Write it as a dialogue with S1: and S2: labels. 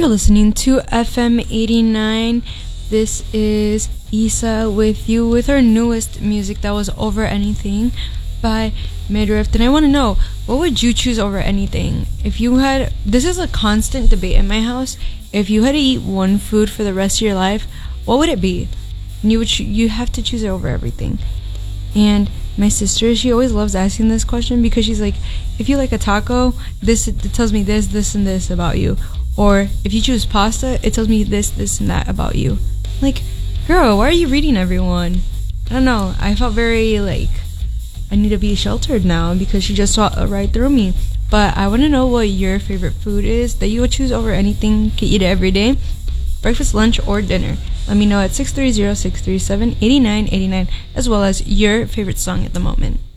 S1: You're listening to FM 89. This is Isa with you with her newest music that was Over Anything by Midriff. And I want to know, what would you choose over anything? If you had, this is a constant debate in my house. If you had to eat one food for the rest of your life, what would it be? And you have to choose it over everything. And my sister, she always loves asking this question because she's like, if you like a taco, it tells me this, and this about you. Or if you choose pasta, it tells me this, and that about you. Like, girl, why are you reading everyone? I don't know. I felt very like I need to be sheltered now because she just saw right through me. But I want to know what your favorite food is that you would choose over anything. Can eat it every day, breakfast, lunch, or dinner. Let me know at 630-637-8989, as well as your favorite song at the moment.